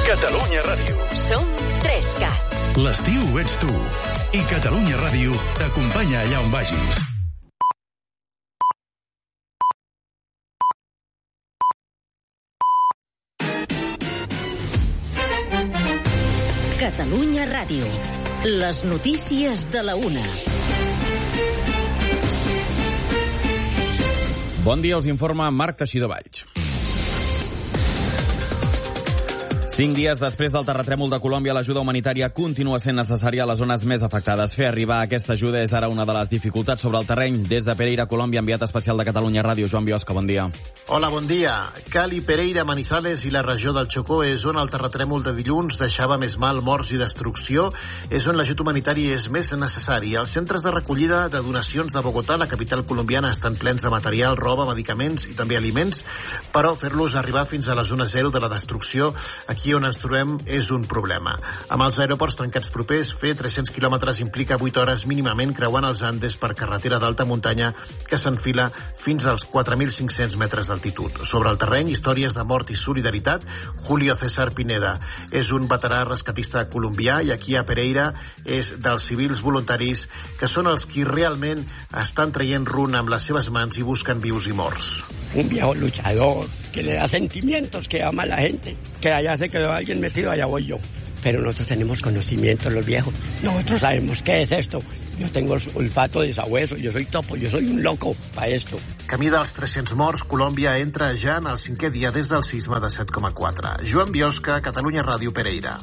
Catalunya Ràdio. Som 3CAT. L'estiu ets tu. I Catalunya Ràdio t'acompanya allà on vagis. Catalunya Ràdio. Les notícies de la 1. Bon dia, us informa Marc Teixidor Valls. 5 dies després del terratrèmol de Colòmbia, l'ajuda humanitària continua sent necessària a les zones més afectades. Fer arribar aquesta ajuda és ara una de les dificultats sobre el terreny. Des de Pereira, Colòmbia, enviat especial de Catalunya Ràdio, Joan Biosca, bon dia. Hola, bon dia. Cali, Pereira, Manizales i la regió del Chocó és on el terratrèmol de dilluns deixava més mal, morts i destrucció. És on l'ajut humanitari és més necessari. Els centres de recollida de donacions de Bogotà, la capital colombiana, estan plens de material, roba, medicaments i també aliments, però fer-los arribar fins a la zona zero de la destrucció aquí on ens trobem és un problema. Amb els aeroports tancats propers, fer 300 quilòmetres implica 8 hores mínimament creuant els Andes per carretera d'alta muntanya que s'enfila fins als 4.500 metres d'altitud. Sobre el terreny, històries de mort i solidaritat. Julio César Pineda és un veterà rescatista colombià i aquí a Pereira és dels civils voluntaris que són els qui realment estan traient runa amb les seves mans i busquen vius i morts. Un viejo luchador que le da sentimientos, que ama a la gente, que allá se quedó alguien metido, allá voy yo. Pero nosotros tenemos conocimientos, los viejos. Nosotros sabemos qué es esto. Yo tengo el olfato de sabueso, yo soy topo, yo soy un loco para esto. Camí dels 300 morts, Colòmbia entra ja en el 5è dia des del sisme de 7,4. Joan Biosca, Catalunya Ràdio, Pereira.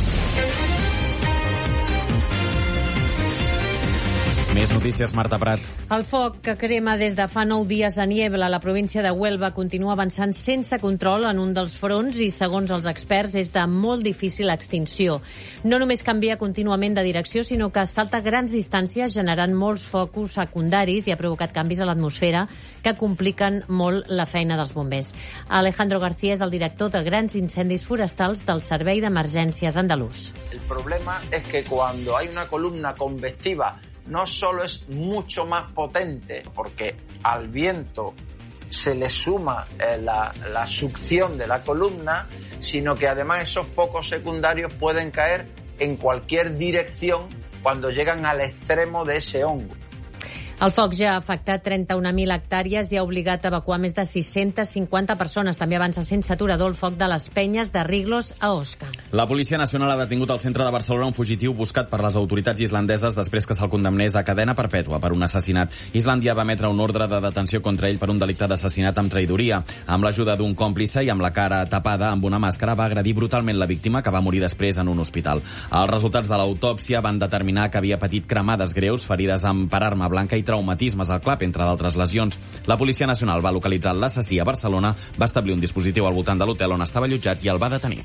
Més notícies, Marta Prat. El foc que crema des de fa 9 dies a Niebla, a la província de Huelva, continua avançant sense control en un dels fronts i, segons els experts, és de molt difícil extinció. No només canvia contínuament de direcció, sinó que salta grans distàncies, generant molts focus secundaris i ha provocat canvis a l'atmosfera que compliquen molt la feina dels bombers. Alejandro García és el director de grans incendis forestals del Servei d'Emergències andalús. El problema es que cuando hay una columna convectiva no solo es mucho más potente, porque al viento se le suma la succión de la columna, sino que además esos focos secundarios pueden caer en cualquier dirección cuando llegan al extremo de ese hongo. El foc ja ha afectat 31.000 hectàrees i ha obligat a evacuar més de 650 persones. També avança sense aturador el foc de les Penyes de Riglos a Osca. La Policia Nacional ha detingut al centre de Barcelona un fugitiu buscat per les autoritats islandeses després que se'l condemnés a cadena perpètua per un assassinat. Islàndia va emetre un ordre de detenció contra ell per un delicte d'assassinat amb traïdoria. Amb l'ajuda d'un còmplice i amb la cara tapada amb una màscara va agredir brutalment la víctima, que va morir després en un hospital. Els resultats de l'autòpsia van determinar que havia patit cremades greus, ferides amb per arma blanca i traumatismes al clap, entre d'altres lesions. La Policia Nacional va localitzar l'assassí a Barcelona, va establir un dispositiu al voltant de l'hotel on estava allotjat i el va detenir.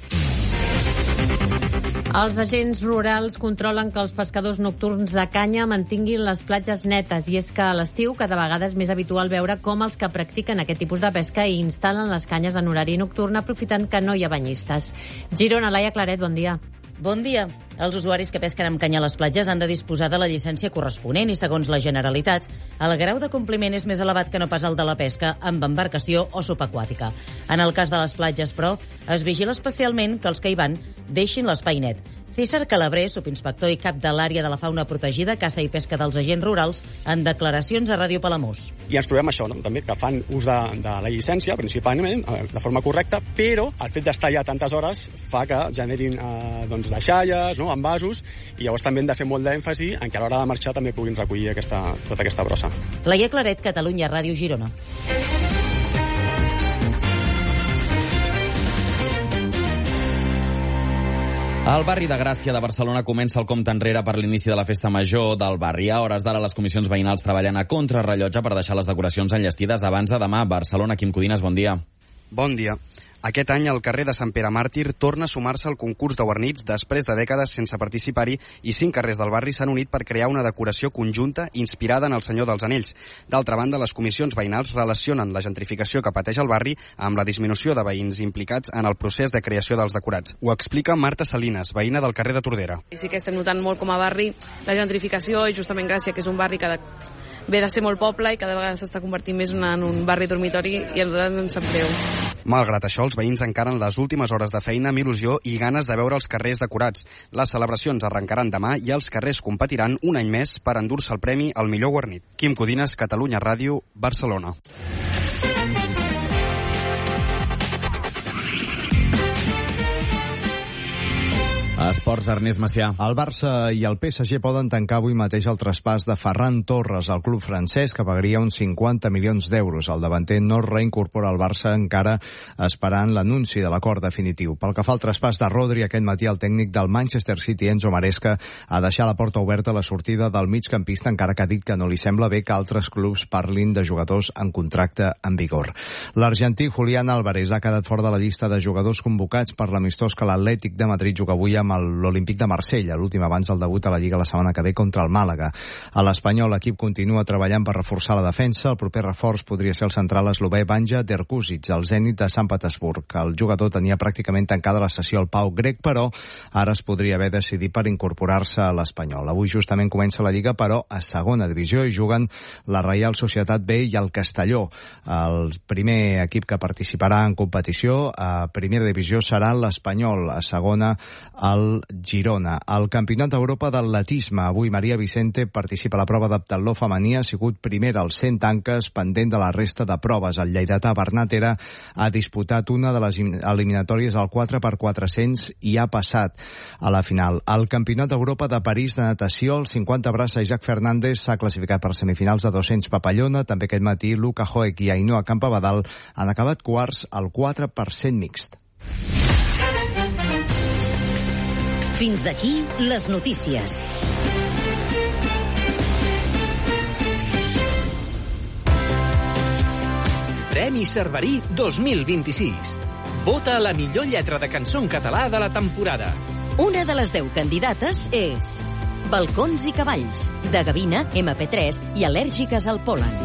Els agents rurals controlen que els pescadors nocturns de canya mantinguin les platges netes, i és que a l'estiu cada vegada és més habitual veure com els que practiquen aquest tipus de pesca i instal·len les canyes en horari nocturn aprofitant que no hi ha banyistes. Girona, Laia Claret, bon dia. Bon dia. Els usuaris que pesquen amb canya a les platges han de disposar de la llicència corresponent i, segons la Generalitat, el grau de compliment és més elevat que no pas el de la pesca amb embarcació o subaquàtica. En el cas de les platges, però, es vigila especialment que els que hi van deixin l'espai net. César Calabrer, subinspector i cap de l'àrea de la fauna protegida, caça i pesca dels agents rurals, en declaracions a Ràdio Palamós. I ens trobem això, no? També que fan ús de la llicència, principalment, de forma correcta, però el fet d'estar allà tantes hores fa que generin deixalles, no? Envasos, i llavors també hem de fer molt d'èmfasi en que a l'hora de marxar també puguin recollir tota aquesta brossa. Laia Claret, Catalunya Ràdio, Girona. Al barri de Gràcia de Barcelona comença el compte enrere per l'inici de la festa major del barri. A hores d'ara les comissions veïnals treballen a contrarrellotge per deixar les decoracions enllestides abans de demà. Barcelona, Quim Codines, bon dia. Bon dia. Aquest any el carrer de Sant Pere Màrtir torna a sumar-se al concurs de guarnits després de dècades sense participar-hi, i 5 carrers del barri s'han unit per crear una decoració conjunta inspirada en el Senyor dels Anells. D'altra banda, les comissions veïnals relacionen la gentrificació que pateix el barri amb la disminució de veïns implicats en el procés de creació dels decorats. Ho explica Marta Salinas, veïna del carrer de Tordera. Sí que estem notant molt com a barri la gentrificació, i justament Gràcia, que és un barri que ve de ser molt poble i cada vegada s'està convertint més en un barri dormitori, i a nosaltres ens sap greu. Malgrat això, els veïns encaren les últimes hores de feina amb il·lusió i ganes de veure els carrers decorats. Les celebracions arrencaran demà i els carrers competiran un any més per endur-se el premi al millor guarnit. Quim Codines, Catalunya Ràdio, Barcelona. Esports, Ernest Macià. El Barça i el PSG poden tancar avui mateix el traspàs de Ferran Torres al club francès, que pagaria uns 50 milions d'euros. El davanter no reincorpora el Barça encara esperant l'anunci de l'acord definitiu. Pel que fa al traspàs de Rodri, aquest matí el tècnic del Manchester City, Enzo Maresca, ha deixat la porta oberta a la sortida del migcampista, encara que ha dit que no li sembla bé que altres clubs parlin de jugadors en contracte en vigor. L'argentí Julián Álvarez ha quedat fora de la llista de jugadors convocats per l'amistós que l'Atlètic de Madrid juga avui amb l'Olímpic de Marsella, l'últim abans del debut a la Lliga la setmana que ve contra el Màlaga. A l'Espanyol, l'equip continua treballant per reforçar la defensa. El proper reforç podria ser el central eslové Banja Derkusic, al Zenit de Sant Petersburg. El jugador tenia pràcticament tancada la sessió al Pau grec, però ara es podria haver decidit per incorporar-se a l'Espanyol. Avui justament comença la Lliga, però a segona divisió hi juguen la Reial Societat B i el Castelló. El primer equip que participarà en competició a primera divisió serà l'Espanyol, a segona el Girona. Al Campionat d'Europa d'Atletisme, avui Maria Vicente participa a la prova d'heptatló femení, ha sigut primera als 100 tanques, pendent de la resta de proves. El lleidatà Bernat Hera ha disputat una de les eliminatòries al 4x400 i ha passat a la final. Al Campionat d'Europa de París de natació, el 50 braça Isaac Fernández s'ha classificat per semifinals de 200 papallona. També aquest matí Luca Hoek i Ainhoa Campabadal han acabat quarts al 4x100 mixt. Fins aquí les notícies. Premi Cerverí 2026. Vota la millor lletra de cançó en català de la temporada. Una de les 10 candidates és Balcons i cavalls, de Gavina, MP3 i Al·lèrgiques al pol·len.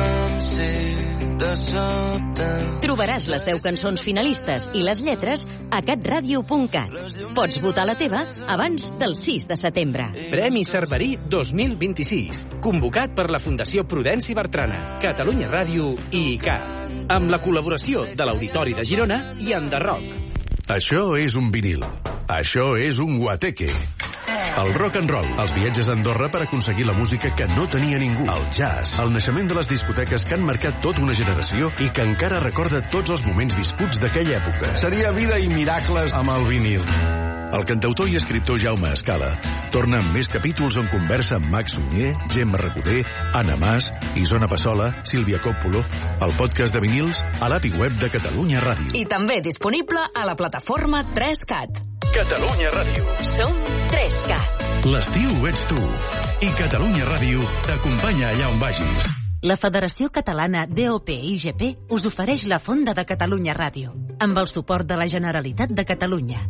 Trobaràs les 10 cançons finalistes i les lletres a catradio.cat. Pots votar la teva abans del 6 de setembre. Premi Cerverí 2026. Convocat per la Fundació Prudenci Bertrana, Catalunya Ràdio i ICAT. Amb la col·laboració de l'Auditori de Girona i Enderrock. Això és un vinil. Això és un guateque. El rock and roll, els viatges a Andorra per aconseguir la música que no tenia ningú. El jazz, el naixement de les discoteques que han marcat tota una generació i que encara recorda tots els moments viscuts d'aquella època. Seria vida i miracles amb el vinil. El cantautor i escriptor Jaume Escala torna amb més capítols on conversa amb Max Sunyer, Gemma Recoder, Anna Mas, Isona Passola, Sílvia Coppola, el podcast de vinils a l'API web de Catalunya Ràdio. I també disponible a la plataforma 3CAT. Catalunya Ràdio. Som 3CAT. L'estiu ets tu. I Catalunya Ràdio t'acompanya allà on vagis. La Federació Catalana DOP-IGP us ofereix la Fonda de Catalunya Ràdio, amb el suport de la Generalitat de Catalunya.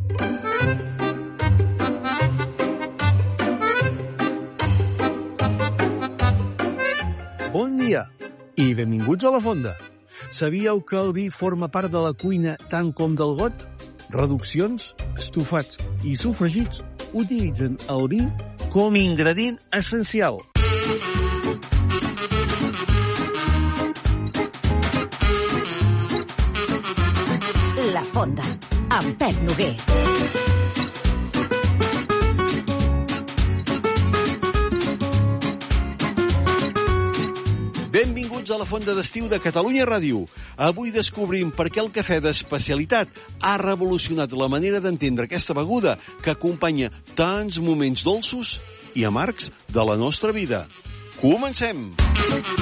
Bon dia i benvinguts a la Fonda. Sabíeu que el vi forma part de la cuina tant com del got? Reduccions, estofats i sofregits utilitzen el vi com a ingredient essencial. La Fonda, amb Pep Noguer. Benvinguts a la Fonda d'Estiu de Catalunya Ràdio. Avui descobrim per què el cafè d'especialitat ha revolucionat la manera d'entendre aquesta beguda que acompanya tants moments dolços i amargs de la nostra vida. Comencem!